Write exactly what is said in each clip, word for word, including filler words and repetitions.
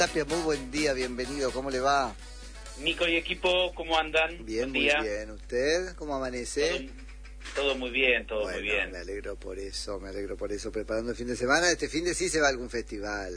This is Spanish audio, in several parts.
Tapia, muy buen día, bienvenido, ¿cómo le va? Nico y equipo, ¿cómo andan? Bien, buen día. Muy bien. ¿Usted cómo amanece? Todo, todo muy bien, todo bueno, muy bien. Me alegro por eso, me alegro por eso. Preparando el fin de semana, este fin de sí se va a algún festival.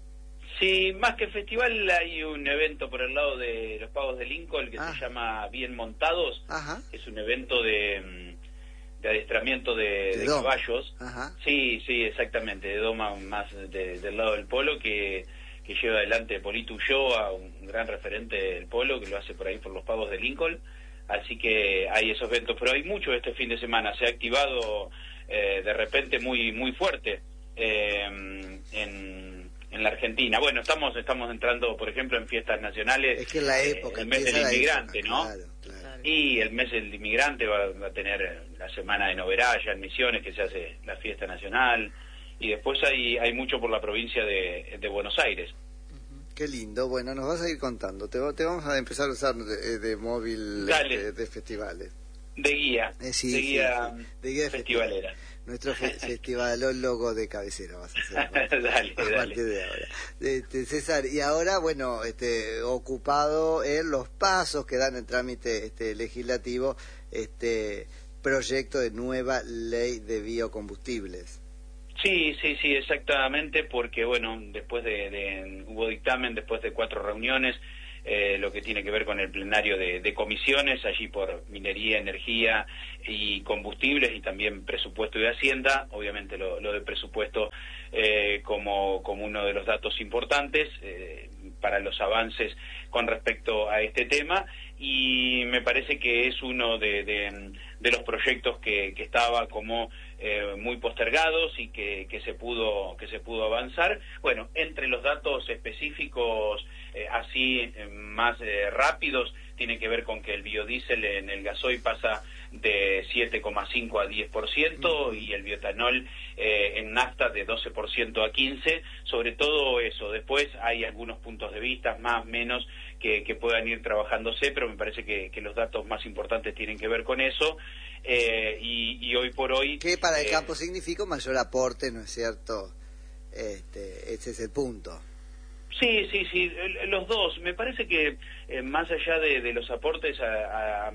Sí, más que festival hay un evento por el lado de los Pagos de Lincoln que ah. se llama Bien Montados. Ajá. Es un evento de, de adiestramiento de, de, de caballos. Ajá. Sí, sí, exactamente, de doma más de, del lado del polo que... que lleva adelante Polito Ulloa, un gran referente del polo, que lo hace por ahí por los Pagos de Lincoln, así que hay esos eventos, pero hay mucho este fin de semana, se ha activado eh, de repente muy muy fuerte eh, en, en la Argentina. Bueno, estamos estamos entrando, por ejemplo, en fiestas nacionales, es que la época, eh, el mes del inmigrante, época, ¿no? Claro, claro. Y el mes del inmigrante va, va a tener la semana de Noveraya en Misiones, que se hace la fiesta nacional, y después hay hay mucho por la provincia de, de Buenos Aires. Qué lindo. Bueno, nos vas a ir contando. Te, te vamos a empezar a usar de, de móvil de, de festivales. De guía. Eh, sí, de, guía sí, sí. de guía festivalera. Nuestro fe festivalólogo de cabecera vas a hacer. dale, a dale. partir de ahora. Este, César, y ahora, bueno, este, ocupado en los pasos que dan el trámite este, legislativo, este proyecto de nueva ley de biocombustibles. Sí, sí, sí, exactamente, porque bueno, después de, de hubo dictamen, después de cuatro reuniones, eh, lo que tiene que ver con el plenario de, de comisiones, allí por minería, energía y combustibles, y también presupuesto y hacienda, obviamente lo, lo de presupuesto eh, como, como uno de los datos importantes eh, para los avances con respecto a este tema, y me parece que es uno de, de, de los proyectos que, que estaba como eh, muy postergados y que, que se pudo que se pudo avanzar. Bueno, entre los datos específicos eh, así eh, más eh, rápidos, tiene que ver con que el biodiesel en el gasoil pasa de siete coma cinco a diez por ciento y el bioetanol eh, en nafta de doce por ciento a quince por ciento, sobre todo eso. Después hay algunos puntos de vista, más menos, que, que puedan ir trabajándose, pero me parece que, que los datos más importantes tienen que ver con eso. Eh, y, y hoy por hoy... Que para el eh, campo significa un mayor aporte, ¿no es cierto? Este, ese es el punto. Sí, sí, sí, los dos. Me parece que eh, más allá de, de los aportes a, a,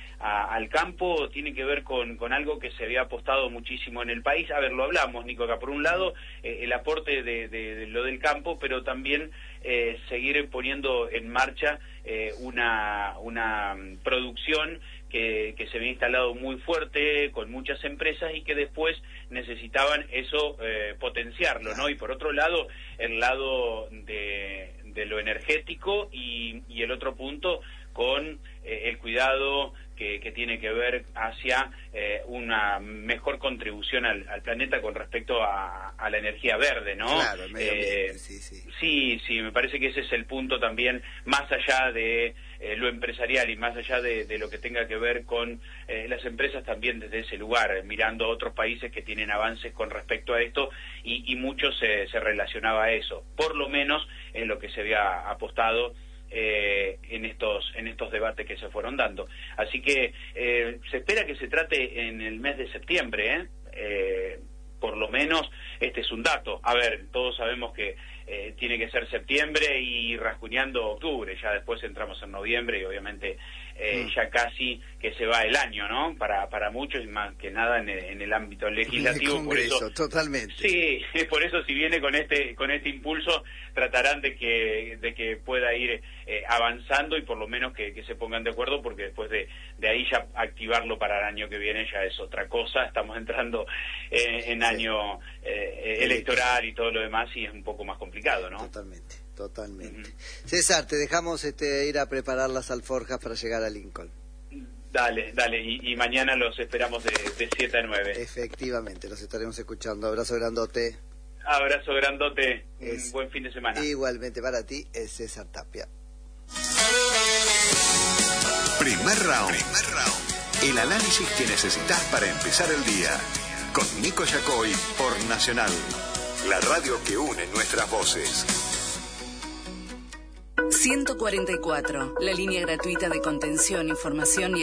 a, al campo, tiene que ver con, con algo que se había apostado muchísimo en el país. A ver, lo hablamos, Nico, acá. Por un lado, eh, el aporte de, de, de lo del campo, pero también eh, seguir poniendo en marcha eh, una, una producción que, que se había instalado muy fuerte con muchas empresas y que después necesitaban eso eh, potenciarlo, ¿no? Y por otro lado, el lado de, de lo energético y, y el otro punto con eh, el cuidado que, que tiene que ver hacia eh, una mejor contribución al, al planeta con respecto a, a la energía verde, ¿no? Claro, el medio ambiente, eh, sí, sí. Sí, sí, me parece que ese es el punto también, más allá de eh, lo empresarial y más allá de, de lo que tenga que ver con eh, las empresas también desde ese lugar, mirando a otros países que tienen avances con respecto a esto, y, y mucho se, se relacionaba a eso, por lo menos en lo que se había apostado Eh, en estos en estos debates que se fueron dando. Así que eh, se espera que se trate en el mes de septiembre, ¿eh? Eh, por lo menos este es un dato. A ver, todos sabemos que eh, tiene que ser septiembre y rasguñando octubre, ya después entramos en noviembre y obviamente eh, mm. ya casi que se va el año, ¿no? Para para muchos y más que nada en el, en el ámbito legislativo. En el Congreso, por eso, totalmente. Sí, por eso si viene con este con este impulso tratarán de que de que pueda ir eh, avanzando y por lo menos que, que se pongan de acuerdo, porque después de, de ahí ya activarlo para el año que viene ya es otra cosa. Estamos entrando eh, en año eh, electoral y todo lo demás y es un poco más complicado, ¿no? Totalmente, totalmente. Uh-huh. César, te dejamos este, ir a preparar las alforjas para llegar a Lincoln. Dale, dale, y, y mañana los esperamos de, de siete a nueve. Efectivamente, los estaremos escuchando. Abrazo grandote. Abrazo grandote, es, un buen fin de semana. Igualmente para ti, es César Tapia. Primer round. Primer round. El análisis que necesitas para empezar el día. Con Nico Yacoy por Nacional. La radio que une nuestras voces. ciento cuarenta y cuatro, la línea gratuita de contención, información y